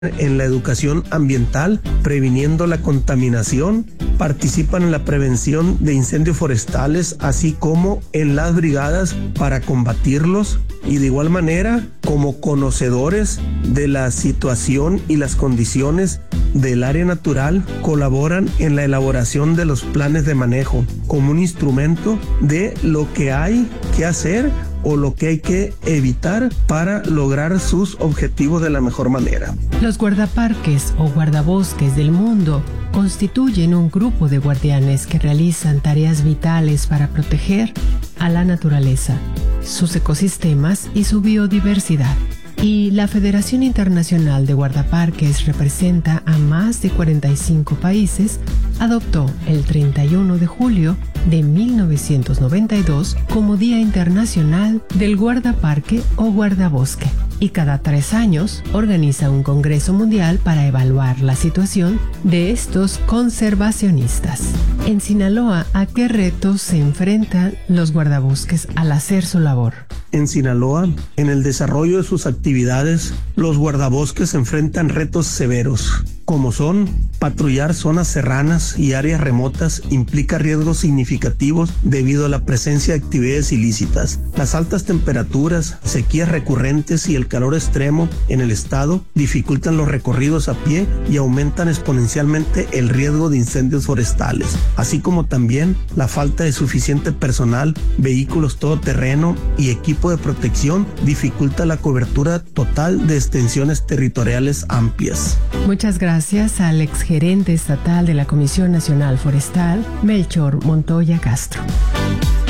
en la educación ambiental, previniendo la contaminación, participan en la prevención de incendios forestales, así como en las brigadas para combatirlos, y de igual manera, como conocedores de la situación y las condiciones del área natural, colaboran en la elaboración de los planes de manejo como un instrumento de lo que hay que hacer o lo que hay que evitar para lograr sus objetivos de la mejor manera. Los guardaparques o guardabosques del mundo constituyen un grupo de guardianes que realizan tareas vitales para proteger a la naturaleza, sus ecosistemas y su biodiversidad. Y la Federación Internacional de Guardaparques representa a más de 45 países, adoptó el 31 de julio de 1992 como Día Internacional del Guardaparque o Guardabosque, y cada 3 años organiza un Congreso Mundial para evaluar la situación de estos conservacionistas. En Sinaloa, ¿a qué retos se enfrentan los guardabosques al hacer su labor? En Sinaloa, en el desarrollo de sus actividades, los guardabosques enfrentan retos severos, como son patrullar zonas serranas y áreas remotas implica riesgos significativos debido a la presencia de actividades ilícitas. Las altas temperaturas, sequías recurrentes y el calor extremo en el estado dificultan los recorridos a pie y aumentan exponencialmente el riesgo de incendios forestales, así como también la falta de suficiente personal, vehículos todoterreno y equipo de protección dificulta la cobertura total de extensiones territoriales amplias. Muchas gracias al exgerente estatal de la Comisión Nacional Forestal, Melchor Montoya Castro.